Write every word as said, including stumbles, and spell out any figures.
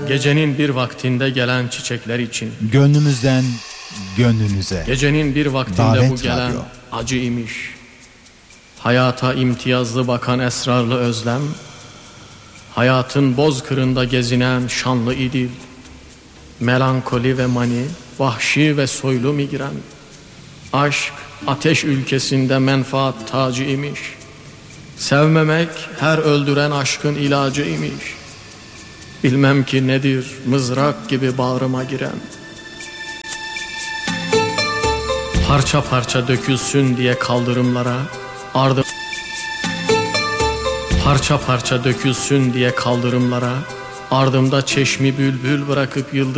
Gecenin bir vaktinde gelen çiçekler için, Gönlümüzden gönlünüze. gecenin bir vaktinde Davet bu gelen Radyo. acı imiş. Hayata imtiyazlı bakan esrarlı özlem, hayatın bozkırında gezinen şanlı idil, melankoli ve mani, vahşi ve soylu migren. Aşk ateş ülkesinde menfaat tacı imiş. Sevmemek her öldüren aşkın ilacı imiş. Bilmem ki nedir mızrak gibi bağrıma giren. Parça parça dökülsün diye kaldırımlara, ardım Parça parça dökülsün diye kaldırımlara, ardımda çeşmi bülbül bırakıp yıldız